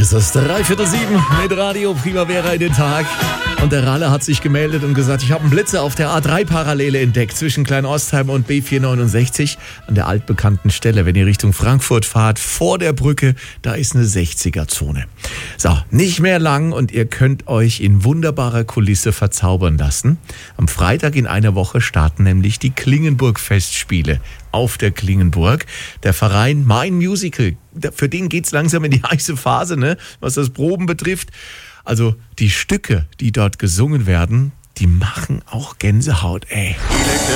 Es ist 6:45 mit Radio Primavera in den Tag. Und der Ralle hat sich gemeldet und gesagt, ich habe einen Blitzer auf der A3-Parallele entdeckt zwischen Kleinostheim und B469 an der altbekannten Stelle. Wenn ihr Richtung Frankfurt fahrt, vor der Brücke, da ist eine 60er-Zone. So, nicht mehr lang und ihr könnt euch in wunderbarer Kulisse verzaubern lassen. Am Freitag in einer Woche starten nämlich die Klingenburg-Festspiele auf der Klingenburg. Der Verein Mein Musical, für den geht's langsam in die heiße Phase, ne, was das Proben betrifft. Also die Stücke, die dort gesungen werden, die machen auch Gänsehaut, ey.